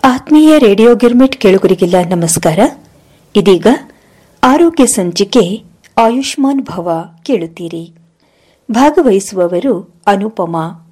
ಆತ್ಮೀಯ ರೇಡಿಯೋ ಗಿರ್ಮಿಟ್ ಕೇಳುಗರಿಗೆಲ್ಲ ನಮಸ್ಕಾರ. ಇದೀಗ ಆರೋಗ್ಯ ಸಂಚಿಕೆ ಆಯುಷ್ಮಾನ್ ಭವ ಕೇಳುತ್ತೀರಿ. ಭಾಗವಹಿಸುವವರು ಅನುಪಮಾ.